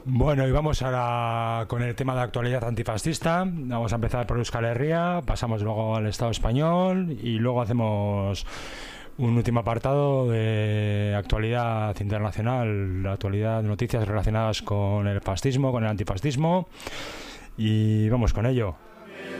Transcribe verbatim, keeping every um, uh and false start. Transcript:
Bueno, y vamos ahora con el tema de actualidad antifascista. Vamos a empezar por Euskal Herria, pasamos luego al Estado español y luego hacemos un último apartado de actualidad internacional, la actualidad de noticias relacionadas con el fascismo, con el antifascismo y vamos con ello.